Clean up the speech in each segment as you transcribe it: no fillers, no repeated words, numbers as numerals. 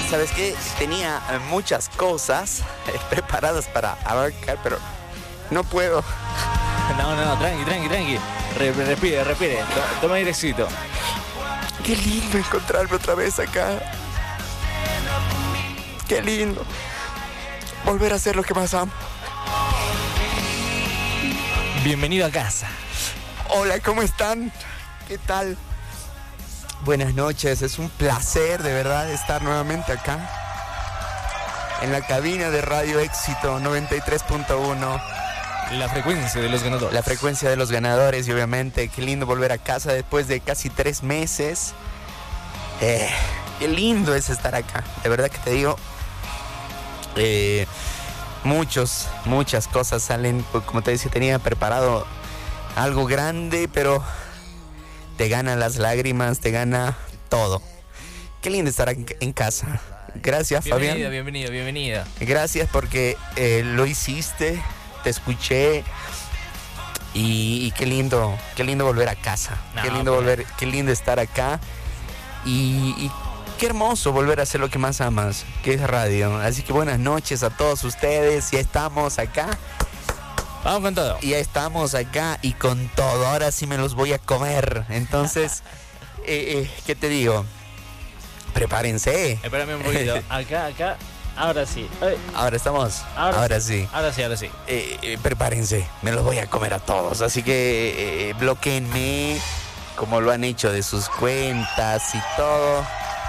¿Sabes qué? Tenía muchas cosas preparadas para abarcar, pero no puedo. No, tranqui. Respire. Toma airecito. Qué lindo encontrarme otra vez acá. Qué lindo. Volver a hacer lo que más amo. Bienvenido a casa. Hola, ¿cómo están? ¿Qué tal? Buenas noches, es un placer de verdad estar nuevamente acá en la cabina de Radio Éxito 93.1. La frecuencia de los ganadores. La frecuencia de los ganadores y obviamente qué lindo volver a casa después de casi 3 meses. Qué lindo es estar acá, de verdad que te digo. Muchas cosas salen, como te decía, tenía preparado algo grande, pero te ganan las lágrimas, te gana todo. Qué lindo estar en casa. Gracias, Fabián. Bienvenido. Gracias porque lo hiciste, te escuché y qué lindo volver a casa. Qué lindo estar acá y qué hermoso volver a hacer lo que más amas, que es radio. Así que buenas noches a todos ustedes. Ya estamos acá. Vamos con todo. Ya estamos acá y con todo. Ahora sí me los voy a comer. Entonces, ¿qué te digo? Prepárense. Espérame un poquito. Acá. Ahora sí. Ahora estamos. Ahora sí. Ahora sí. Prepárense. Me los voy a comer a todos. Así que bloquéenme como lo han hecho de sus cuentas y todo.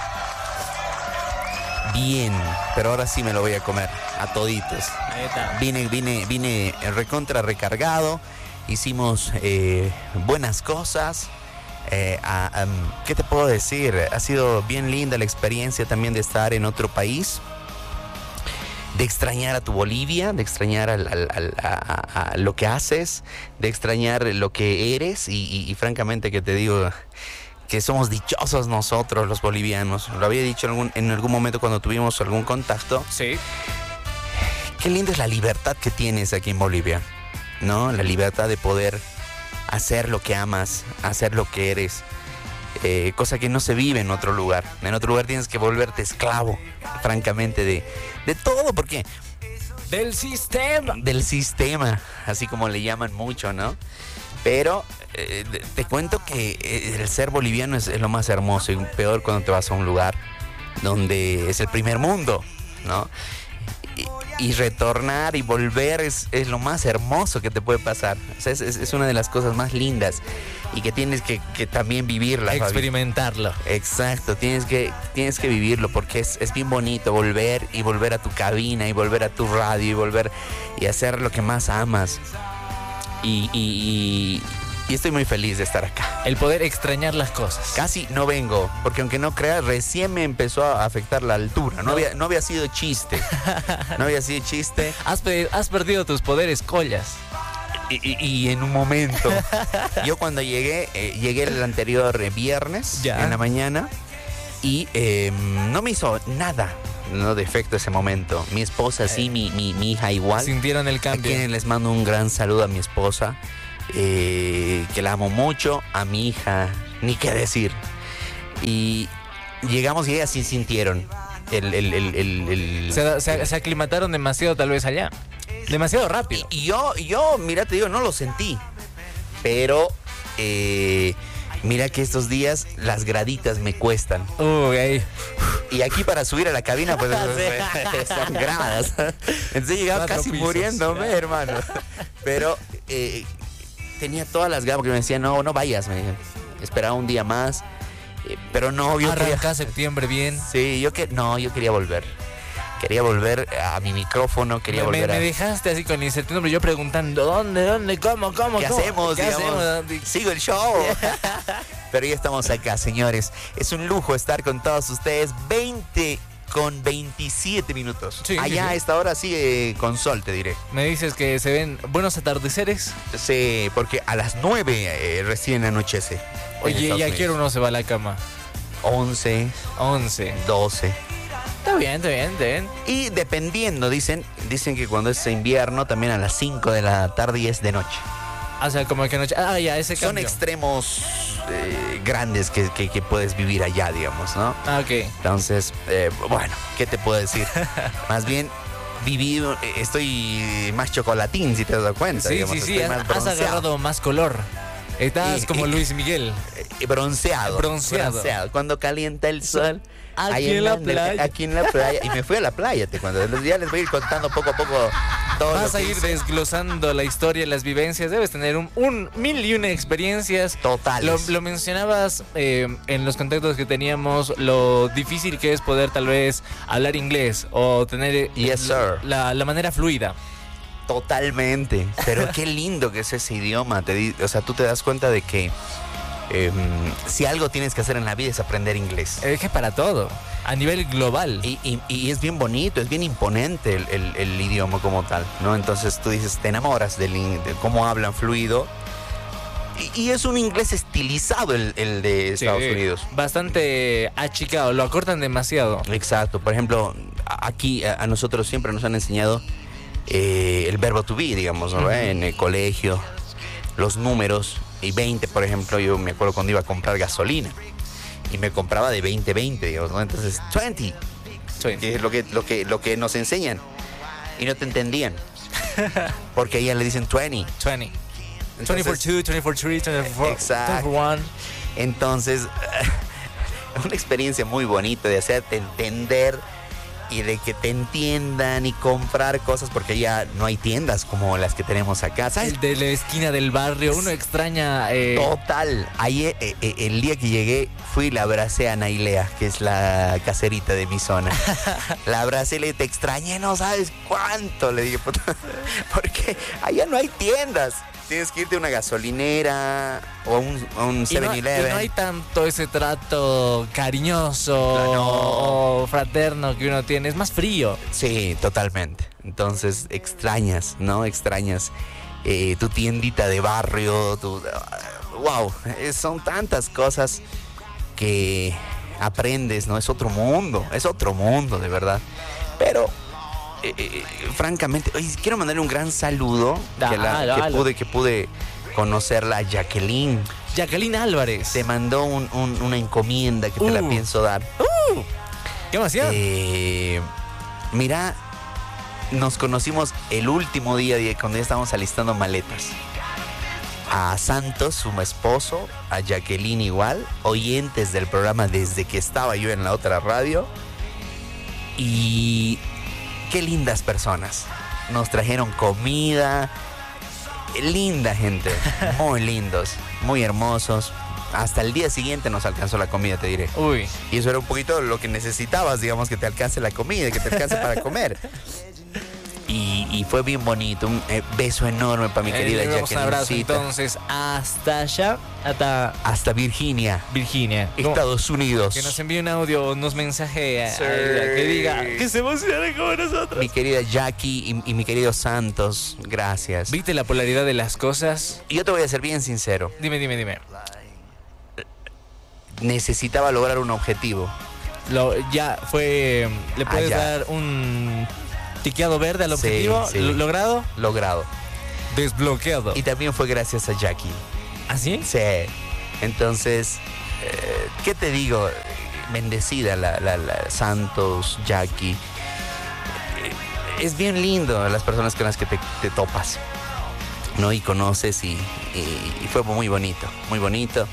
Bien, pero ahora sí me lo voy a comer a toditos. Ahí está. Vine recontra recargado. Hicimos buenas cosas. ¿Qué te puedo decir? Ha sido bien linda la experiencia también de estar en otro país. De extrañar a tu Bolivia, de extrañar a lo que haces, de extrañar lo que eres y francamente que te digo que somos dichosos nosotros los bolivianos. Lo había dicho en algún momento cuando tuvimos algún contacto. Sí. Qué linda es la libertad que tienes aquí en Bolivia, ¿no? La libertad de poder hacer lo que amas, hacer lo que eres. Cosa que no se vive en otro lugar. En otro lugar tienes que volverte esclavo, francamente, de todo. ¿Por qué? Del sistema, así como le llaman mucho, ¿no? Pero te cuento que el ser boliviano es lo más hermoso y peor cuando te vas a un lugar donde es el primer mundo, ¿no? Y retornar y volver es lo más hermoso que te puede pasar. O sea, es una de las cosas más lindas y que tienes que también vivirla. Experimentarlo. Fabi. Exacto, tienes que vivirlo porque es bien bonito volver a tu cabina y volver a tu radio y volver y hacer lo que más amas. Y estoy muy feliz de estar acá. El poder extrañar las cosas. Casi no vengo, porque aunque no creas, recién me empezó a afectar la altura. No había sido chiste. No había sido chiste. Has perdido tus poderes collas. Y en un momento, yo cuando llegué el anterior viernes en la mañana y no me hizo nada. No de efecto ese momento. Mi esposa sí, mi hija igual. Sintieron el cambio. A quienes les mando un gran saludo a mi esposa. Que la amo mucho, a mi hija, ni qué decir. Y llegamos y ellas sí sintieron Se aclimataron demasiado tal vez allá. Demasiado rápido. Y yo, mira, te digo, no lo sentí. Pero mira que estos días las graditas me cuestan. Ahí. Y aquí para subir a la cabina pues son gradas. Entonces llegaba casi pisos, muriéndome, hermano. Pero tenía todas las ganas porque me decían, no vayas, me esperaba un día más. Pero no, yo quería septiembre bien. Sí, yo quería volver. Quería volver a mi micrófono, volver me dejaste así con incertidumbre, yo preguntando, ¿dónde? ¿Cómo? ¿Qué hacemos? Sigo el show. Pero ya estamos acá, señores. Es un lujo estar con todos ustedes. 20:27 minutos. Sí, allá sí. A esta hora sigue con sol, te diré. ¿Me dices que se ven buenos atardeceres? Sí, porque a las 9 recién anochece. Oye, ¿y a qué hora uno se va a la cama? 11, 12. Está bien. Y dependiendo, dicen que cuando es invierno también a las 5 de la tarde y es de noche. O sea, como que no... Ah, ya, ese Son cambio. extremos grandes que puedes vivir allá, digamos, ¿no? Ah, ok. Entonces, bueno, ¿qué te puedo decir? Más bien, estoy más chocolatín, si te das cuenta. Sí, digamos, sí, sí, estoy más has bronceado. agarrado más color. Estás como Luis Miguel. Bronceado. Bronceado. Cuando calienta el sol. Aquí ahí en la playa. Aquí en la playa. Y me fui a la playa, te cuento. Ya les voy a ir contando poco a poco todo Vas lo a que ir hice. desglosando la historia, las vivencias. Debes tener un mil y una experiencias. Totales. Lo mencionabas en los contactos que teníamos, lo difícil que es poder tal vez hablar inglés o tener Yes, sir. la manera fluida. Totalmente. Pero qué lindo que es ese idioma. O sea, tú te das cuenta de que si algo tienes que hacer en la vida es aprender inglés. Es que para todo, a nivel global. Y es bien bonito, es bien imponente el idioma como tal, ¿no? Entonces tú dices, te enamoras de cómo hablan fluido. Y es un inglés estilizado el de Estados Unidos. Bastante achicado, lo acortan demasiado. Exacto. Por ejemplo, aquí a nosotros siempre nos han enseñado el verbo to be, digamos, ¿no? En el colegio, los números. Y 20, por ejemplo, yo me acuerdo cuando iba a comprar gasolina. Y me compraba de 20, digamos, ¿no? Entonces, 20. Que es lo que nos enseñan. Y no te entendían. Porque allá le dicen 20. 20. 20 for 2, 20 for 3, 20 for 1. Exacto. Entonces, una experiencia muy bonita de hacerte entender y de que te entiendan y comprar cosas, porque ya no hay tiendas como las que tenemos acá, ¿sabes? El de la esquina del barrio, uno extraña... Total. Ayer, el día que llegué, fui y la abracé a Nailea, que es la caserita de mi zona. La abracé y le dije, te extrañé, no sabes cuánto. Le dije, puta, porque allá no hay tiendas. Tienes que irte a una gasolinera o a un 7-Eleven. Y no hay tanto ese trato cariñoso o fraterno que uno tiene. Es más frío. Sí, totalmente. Entonces extrañas, ¿no? Extrañas tu tiendita de barrio. Wow, son tantas cosas que aprendes, ¿no? Es otro mundo, de verdad. Pero... francamente, oye, quiero mandarle un gran saludo que pude conocerla a Jacqueline. Jacqueline Álvarez. Te mandó una encomienda que te la pienso dar. ¡Qué emoción! Mira, nos conocimos el último día cuando ya estábamos alistando maletas. A Santos, su esposo, a Jacqueline igual, oyentes del programa desde que estaba yo en la otra radio. Y... qué lindas personas. Nos trajeron comida. Linda gente. Muy lindos. Muy hermosos. Hasta el día siguiente nos alcanzó la comida, te diré. Uy. Y eso era un poquito lo que necesitabas, digamos, que te alcance la comida, que te alcance para comer. Y fue bien bonito. Un beso enorme para mi querida Jacqueline. Un abrazo entonces hasta allá, hasta Virginia, Estados Unidos. Que nos envíe un audio, unos mensajes que diga que se emocione como nosotros. Mi querida Jackie y mi querido Santos, gracias. ¿Viste la polaridad de las cosas? Y yo te voy a ser bien sincero. Dime. Necesitaba lograr un objetivo. Ya fue. ¿Le puedes dar un tiqueado verde al objetivo? Sí. ¿Logrado? Logrado. Desbloqueado. Y también fue gracias a Jackie. ¿Ah, sí? Sí. Entonces, ¿qué te digo? Bendecida la Santos, Jackie. Es bien lindo las personas con las que te topas, ¿no? Y conoces y fue muy bonito, muy bonito.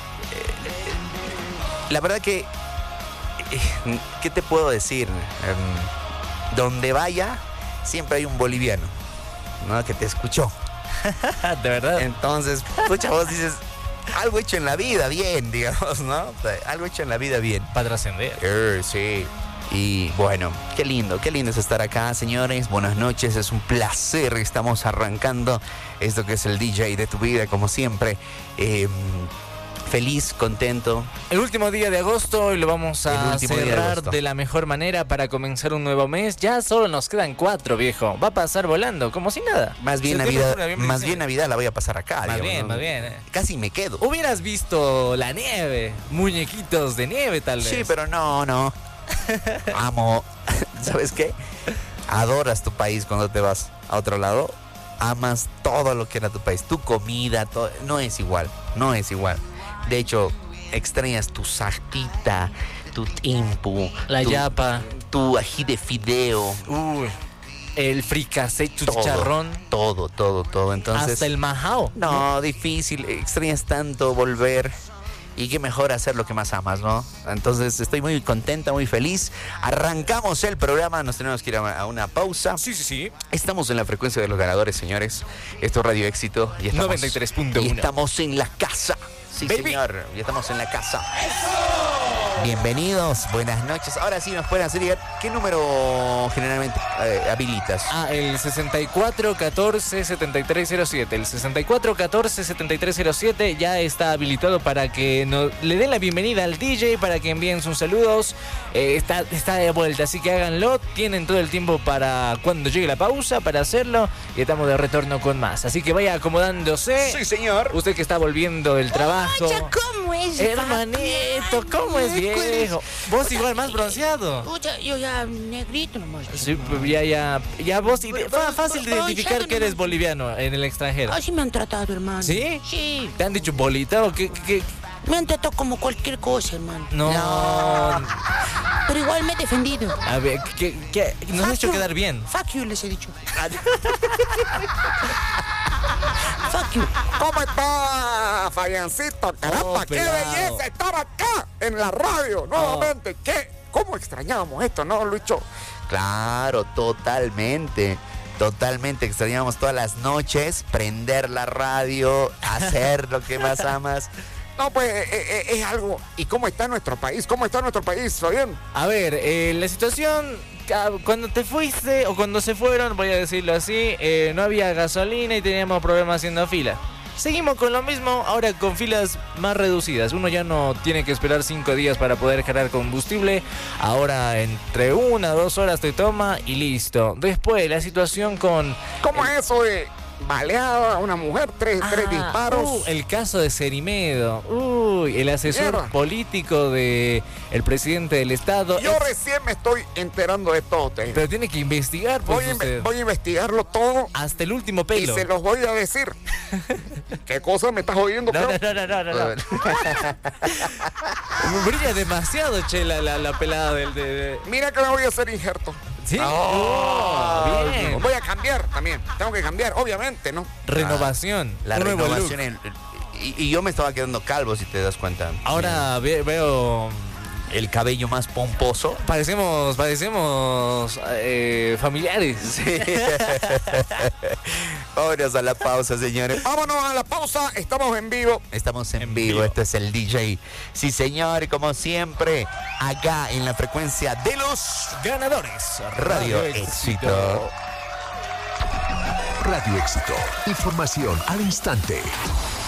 La verdad que, ¿qué te puedo decir? Donde vaya, siempre hay un boliviano, ¿no? Que te escuchó. ¿De verdad? Entonces, pucha, vos dices, algo hecho en la vida bien, digamos, ¿no? O sea, algo hecho en la vida bien. Para trascender. Sí. Y bueno, qué lindo es estar acá, señores. Buenas noches, es un placer. Estamos arrancando esto que es el DJ de tu vida, como siempre. Feliz, contento. El último día de agosto y lo vamos a cerrar de la mejor manera para comenzar un nuevo mes. Ya solo nos quedan 4, viejo. Va a pasar volando, como si nada. Más bien Navidad la voy a pasar acá. Más digamos, bien. Casi me quedo. Hubieras visto la nieve, muñequitos de nieve tal vez. Sí, pero no. Amo. ¿Sabes qué? Adoras tu país cuando te vas a otro lado. amas todo lo que era tu país, tu comida, todo, no es igual. De hecho, extrañas tu saltita, tu timpu, la yapa, tu ají de fideo. El fricasé, tu chicharrón. Todo. Entonces, hasta el majao. No, difícil. Extrañas tanto volver. Y qué mejor hacer lo que más amas, ¿no? Entonces estoy muy contenta, muy feliz. Arrancamos el programa, nos tenemos que ir a una pausa. Sí. Estamos en la frecuencia de los ganadores, señores. Esto es Radio Éxito. Y estamos, 93.1. Y estamos en la casa. Sí, baby. Señor, ya estamos en la casa. ¡Eso! Bienvenidos, buenas noches. Ahora sí nos pueden hacer llegar. ¿Qué número generalmente habilitas? El 6414-7307. El 6414-7307 ya está habilitado para que le den la bienvenida al DJ, para que envíen sus saludos. Está de vuelta, así que háganlo. Tienen todo el tiempo para cuando llegue la pausa para hacerlo. Y estamos de retorno con más. Así que vaya acomodándose. Sí, señor. Usted que está volviendo del trabajo. ¿Cómo es? Hermanito, ¿cómo es viejo? Vos igual más bronceado. Yo ya negrito nomás. Sí, ya vos fácil de identificar que eres boliviano en el extranjero. Así me han tratado, hermano. ¿Sí? Sí. ¿Te han dicho bolita o qué? Me han tratado como cualquier cosa, hermano. No. Pero igual me he defendido. A ver, ¿qué? Nos has hecho quedar bien. Fuck you, les he dicho. Fuck you. ¿Cómo está, Fabiancito? Caramba, qué belleza estar acá en la radio nuevamente. ¿Cómo extrañábamos esto, no, Lucho? Claro, totalmente extrañamos todas las noches prender la radio, hacer lo que más amas. No, pues es algo. ¿Y cómo está nuestro país? Fabián? A ver, la situación, cuando te fuiste o cuando se fueron, voy a decirlo así, no había gasolina y teníamos problemas haciendo fila. Seguimos con lo mismo, ahora con filas más reducidas. Uno ya no tiene que esperar 5 días para poder cargar combustible. Ahora entre 1 a 2 horas te toma y listo. Después la situación con... ¿Cómo es eso de baleada a una mujer? Tres disparos. El caso de Cerimedo. El asesor político del presidente del Estado. Yo recién me estoy enterando de todo. Pero tiene que investigar. Pues, voy a investigarlo todo. Hasta el último pelo. Y se los voy a decir. ¿Qué cosa me estás oyendo? No. Brilla demasiado, che, la pelada del... Mira que me voy a hacer injerto. ¿Sí? Bien. Voy a cambiar también. Tengo que cambiar, obviamente, ¿no? Renovación. La renovación. Y yo me estaba quedando calvo, si te das cuenta. Ahora veo... El cabello más pomposo. Parecemos familiares. Sí. Vámonos a la pausa, señores. Vámonos a la pausa. Estamos en vivo. Estamos en vivo. Este es el DJ. Sí, señor. Como siempre, acá en la frecuencia de los ganadores. Radio Éxito. Radio Éxito. Información al instante.